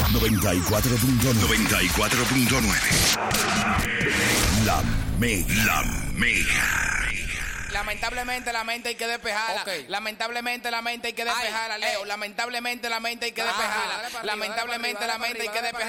94.9. La Mega. Lamentablemente la mente hay que despejarla. Okay. Lamentablemente la mente hay que despejarla, Leo. Lamentablemente la mente hay que despejarla. Lamentablemente la mente hay que despejarla.